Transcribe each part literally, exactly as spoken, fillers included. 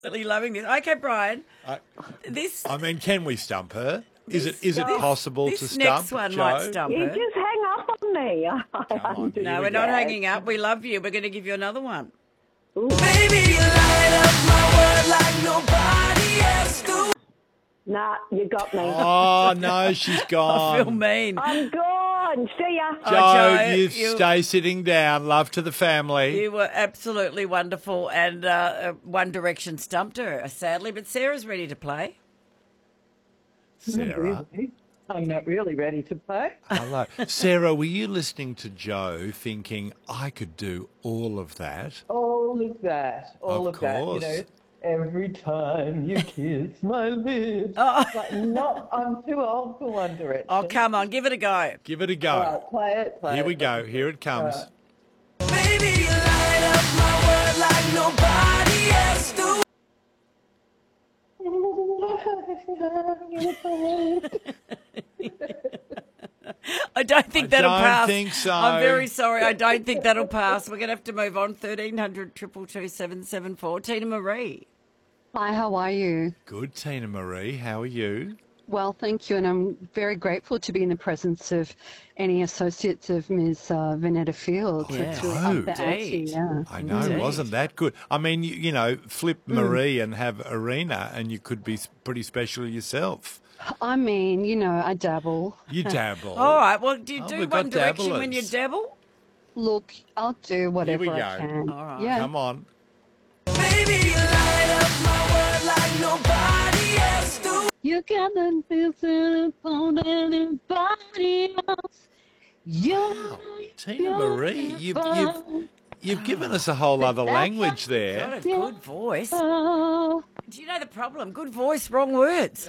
Absolutely loving this. Okay, Brian. I, This I mean, can we stump her? Is This- it is it this- possible this to stump next one Joe? might stump You her. just hang up on me. I Come on, here No, we we're not go. hanging up. We love you. We're going to give you another one. Baby, you light up my world like nobody else do. Nah, you got me. Oh no, she's I gone. feel mean. I'm gone. See ya. Joe, Oh, Joe, you, you- stay sitting down. Love to the family. You were absolutely wonderful, and uh, uh, One Direction stumped her, sadly. But Sarah's ready to play. Sarah. I'm not really ready to play. Hello. Sarah, were you listening to Joe thinking, I could do all of that? All of that, all Of of, that, you course. know. Every time you kiss my lips. Oh. But not, I'm too old for One Direction. Oh, come on, give it a go. Give it a go. All right, play it, play Here it. we go. Here it comes. Baby, you light up my world like nobody else do. I don't think I that'll don't pass. think so. I'm very sorry. I don't think that'll pass. We're going to have to move on. thirteen hundred, two two two, seven seven four. Tina Marie. Hi, how are you? Good, Tina Marie. How are you? Well, thank you, and I'm very grateful to be in the presence of any associates of Miz Uh, Vanetta Fields. Yeah. It's really Oh, up the ante, indeed. yeah. I know, Indeed. wasn't that good? I mean, you, you know, flip Marie and have Arena, and you could be s- pretty special yourself. I mean, you know, I dabble. You dabble. All right. Well, do you Oh, do we've One got Direction when you dabblers. dabble? Look, I'll do whatever we I go. can. All right. Yeah. Come on. Baby, you light up my world like nobody else do. You got the feeling upon anybody else. You, Tina Marie, you've, you've, you've given us a whole other language Got there. a good voice. Oh, Do you know the problem? Good voice, wrong words.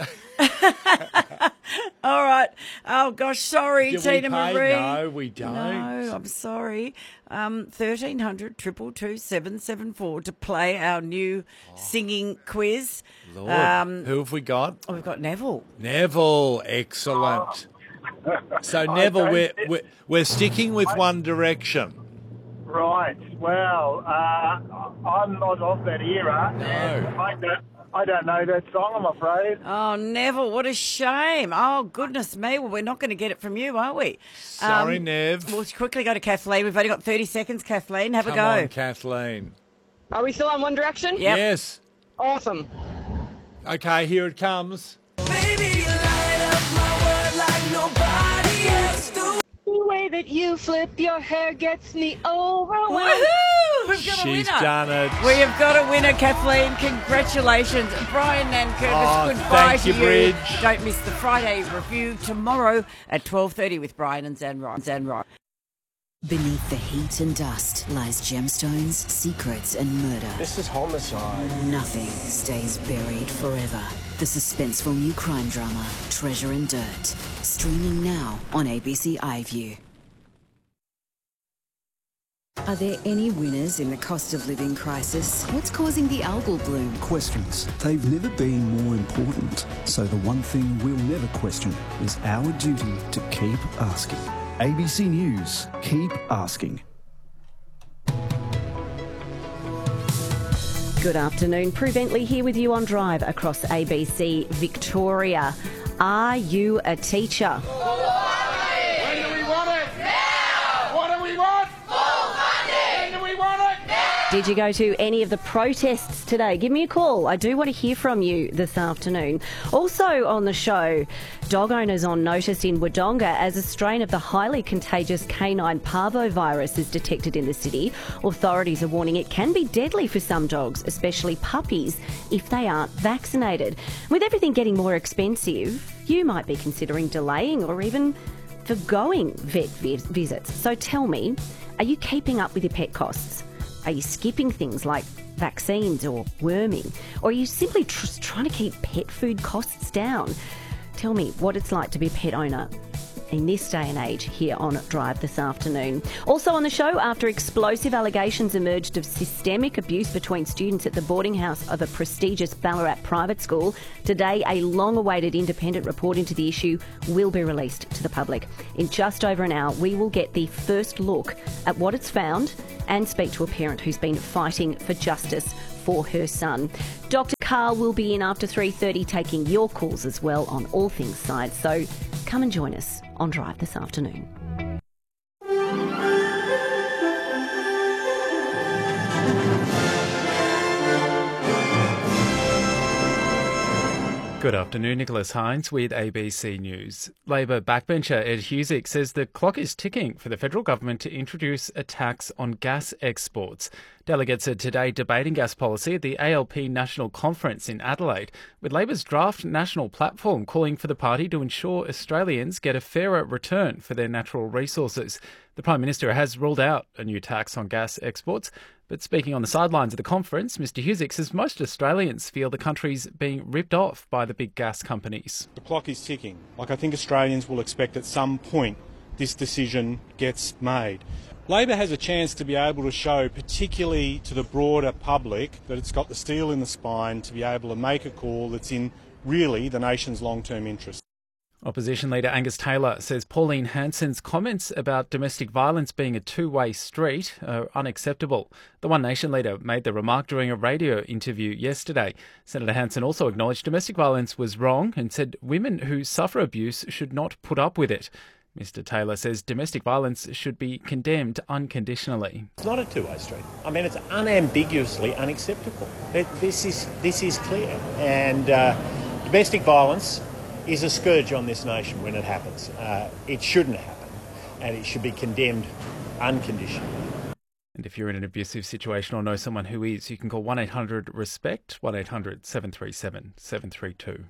All right. Oh, gosh, sorry, Do we Tina pay? Marie. No, we don't. No, I'm sorry. Um, thirteen hundred, two two two, seven seven four to play our new singing quiz. Lord, Um, who have we got? oh, we've got Neville. Neville, excellent. So Neville, we're, we're we're sticking with One Direction. Right. Well, uh, I'm not of that era. No. And I don't, I don't know that song, I'm afraid. Oh, Neville, what a shame. Oh, goodness me. Well, we're not going to get it from you, are we? Sorry, Um, Nev. We'll quickly go to Kathleen. We've only got thirty seconds, Kathleen. Have Come a go. on, Kathleen. Are we still on One Direction? Yep. Yes. Awesome. Okay, here it comes. Baby, you light up my world like nobody else do. the way that you flip your hair gets me overwhelmed. Woohoo! We've got a She's winner. done it. We have got a winner, Kathleen. Congratulations. Brian Nankervis, Oh, goodbye thank to you, you. Bridge. Don't miss the Friday review tomorrow at twelve thirty with Brian and Zanro. Zanro. Beneath the heat and dust lies gemstones, secrets, and murder. This is homicide. Nothing stays buried forever. The suspenseful new crime drama, Treasure and Dirt. Streaming now on A B C iView. Are there any winners in the cost of living crisis? What's causing the algal bloom? Questions. They've never been more important. So the one thing we'll never question is our duty to keep asking. A B C News. Keep asking. Good afternoon. Prue Bentley here with you on Drive across A B C Victoria. Are you a teacher? When do we want it? Now! What do we want? Full funding! When do we want it? Now! Did you go to any of the protests today? Give me a call. I do want to hear from you this afternoon. Also on the show, dog owners on notice in Wodonga as a strain of the highly contagious canine parvovirus is detected in the city. Authorities are warning it can be deadly for some dogs, especially puppies, if they aren't vaccinated. With everything getting more expensive, you might be considering delaying or even forgoing vet vis- visits. So tell me, are you keeping up with your pet costs? Are you skipping things like vaccines or worming? Or are you simply tr- trying to keep pet food costs down? Tell me what it's like to be a pet owner in this day and age here on Drive this afternoon. Also on the show, after explosive allegations emerged of systemic abuse between students at the boarding house of a prestigious Ballarat private school, today a long-awaited independent report into the issue will be released to the public. In just over an hour, we will get the first look at what it's found and speak to a parent who's been fighting for justice for her son. Doctor Carl will be in after three thirty taking your calls as well on all things science. So come and join us on Drive this afternoon. Good afternoon, Nicholas Hines with A B C News. Labor backbencher Ed Husic says the clock is ticking for the federal government to introduce a tax on gas exports. Delegates are today debating gas policy at the A L P National Conference in Adelaide, with Labor's draft national platform calling for the party to ensure Australians get a fairer return for their natural resources. The Prime Minister has ruled out a new tax on gas exports, but speaking on the sidelines of the conference, Mr Husic says most Australians feel the country's being ripped off by the big gas companies. The clock is ticking. Like, I think Australians will expect at some point this decision gets made. Labor has a chance to be able to show, particularly to the broader public, that it's got the steel in the spine to be able to make a call that's in really the nation's long-term interest. Opposition leader Angus Taylor says Pauline Hanson's comments about domestic violence being a two-way street are unacceptable. The One Nation leader made the remark during a radio interview yesterday. Senator Hanson also acknowledged domestic violence was wrong and said women who suffer abuse should not put up with it. Mister Taylor says domestic violence should be condemned unconditionally. It's not a two-way street. I mean, it's unambiguously unacceptable. It, this is this is clear. And uh, domestic violence is a scourge on this nation when it happens. Uh, it shouldn't happen, and it should be condemned unconditionally. And if you're in an abusive situation or know someone who is, you can call one eight hundred RESPECT, one eight hundred seven three seven seven three two.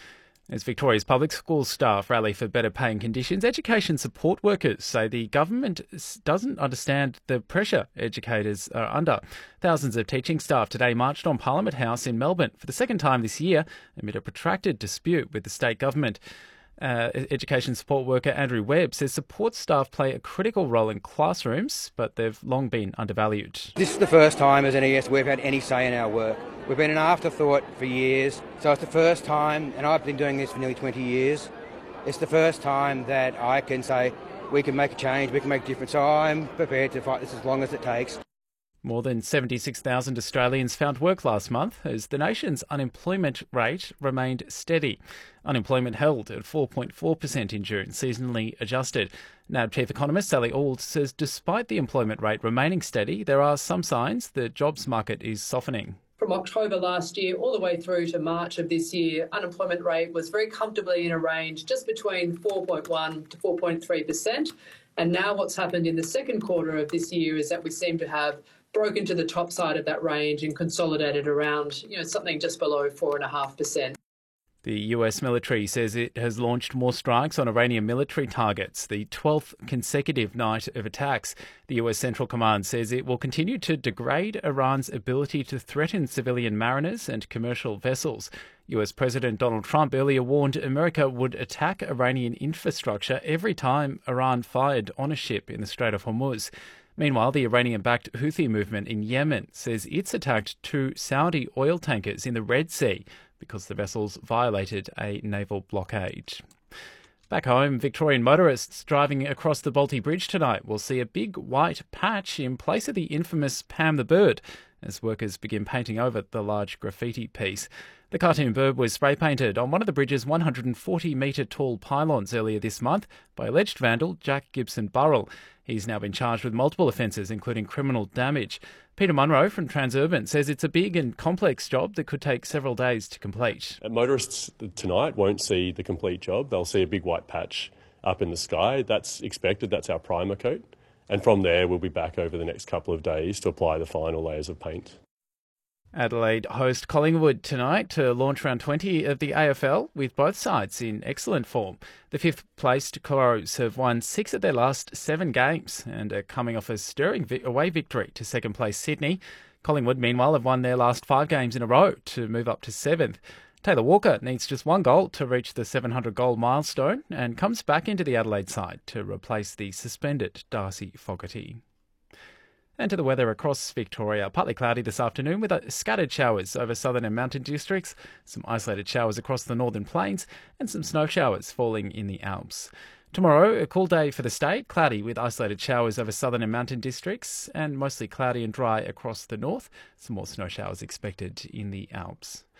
As Victoria's public school staff rally for better paying conditions, education support workers say the government doesn't understand the pressure educators are under. Thousands of teaching staff today marched on Parliament House in Melbourne for the second time this year amid a protracted dispute with the state government. Uh, education support worker Andrew Webb says support staff play a critical role in classrooms, but they've long been undervalued. This is the first time as N E S we've had any say in our work. We've been an afterthought for years, so it's the first time, and I've been doing this for nearly twenty years, it's the first time that I can say we can make a change, we can make a difference, so I'm prepared to fight this as long as it takes. More than seventy-six thousand Australians found work last month as the nation's unemployment rate remained steady. Unemployment held at four point four percent in June, seasonally adjusted. N A B Chief Economist Sally Auld says despite the employment rate remaining steady, there are some signs the jobs market is softening. From October last year all the way through to March of this year, unemployment rate was very comfortably in a range just between four point one to four point three percent. And now what's happened in the second quarter of this year is that we seem to have broken to the top side of that range and consolidated around, you know, something just below four point five percent. The U S military says it has launched more strikes on Iranian military targets, the twelfth consecutive night of attacks. The U S Central Command says it will continue to degrade Iran's ability to threaten civilian mariners and commercial vessels. U S President Donald Trump earlier warned America would attack Iranian infrastructure every time Iran fired on a ship in the Strait of Hormuz. Meanwhile, the Iranian-backed Houthi movement in Yemen says it's attacked two Saudi oil tankers in the Red Sea because the vessels violated a naval blockade. Back home, Victorian motorists driving across the Bolte Bridge tonight will see a big white patch in place of the infamous Pam the Bird as workers begin painting over the large graffiti piece. The cartoon bird was spray painted on one of the bridge's one hundred forty metre tall pylons earlier this month by alleged vandal Jack Gibson Burrell. He's now been charged with multiple offences, including criminal damage. Peter Munro from Transurban says it's a big and complex job that could take several days to complete. Motorists tonight won't see the complete job. They'll see a big white patch up in the sky. That's expected. That's our primer coat. And from there, we'll be back over the next couple of days to apply the final layers of paint. Adelaide host Collingwood tonight to launch round twenty of the A F L, with both sides in excellent form. The fifth-placed Crows have won six of their last seven games and are coming off a stirring vi- away victory to second-place Sydney. Collingwood, meanwhile, have won their last five games in a row to move up to seventh. Taylor Walker needs just one goal to reach the seven hundred goal milestone and comes back into the Adelaide side to replace the suspended Darcy Fogarty. And to the weather across Victoria. Partly cloudy this afternoon with scattered showers over southern and mountain districts, some isolated showers across the northern plains and some snow showers falling in the Alps. Tomorrow, a cool day for the state, cloudy with isolated showers over southern and mountain districts and mostly cloudy and dry across the north. Some more snow showers expected in the Alps.